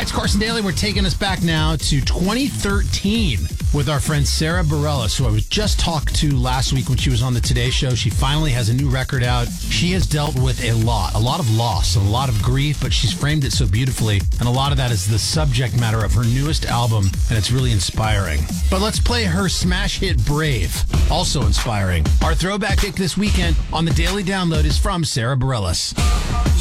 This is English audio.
It's Carson Daly. We're taking us back now to 2013 with our friend Sarah Bareilles, who I was just talked to last week when she was on the Today Show. She finally has a new record out. She has dealt with a lot of loss, and a lot of grief, but she's framed it so beautifully. And a lot of that is the subject matter of her newest album, and it's really inspiring. But let's play her smash hit Brave, also inspiring. Our throwback pick this weekend on the Daily Download is from Sarah Bareilles.